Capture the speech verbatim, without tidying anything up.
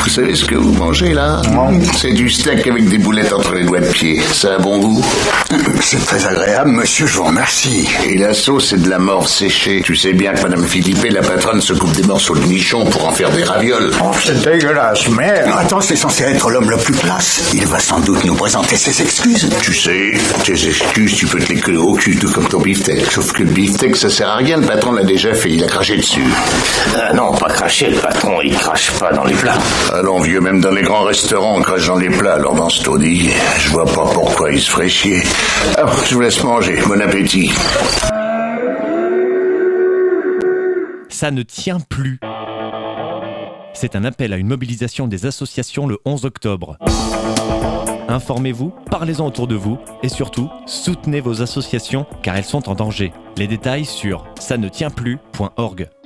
Vous savez ce que vous mangez là? C'est du steak avec des boulettes entre les doigts de pied. Ça a bon goût? C'est très agréable, monsieur, je vous remercie. Et la sauce, c'est de la morve séchée. Tu sais bien que Madame Philippe, la patronne, se coupe des morceaux de nichon pour en faire des ravioles. Oh, c'est dégueulasse, merde. Attends, c'est censé être l'homme le plus classe. Il va sans doute nous présenter ses excuses. Tu sais, tes excuses, tu peux te les coller au cul, tout comme ton beefsteak. Sauf que le beefsteak, ça sert à rien. Le patron l'a déjà fait, il a craché dessus. Ah non, pas cracher, le patron, il crache pas dans les plats. Allons, vieux, même dans les grands restaurants, on crache dans les plats. Alors dans ce taudis, je vois pas pourquoi il se ferait chier. Alors, je vous laisse manger. Bon appétit. Ça ne tient plus. C'est un appel à une mobilisation des associations le onze octobre. Informez-vous, parlez-en autour de vous et surtout, soutenez vos associations car elles sont en danger. Les détails sur ça ne tient plus point org.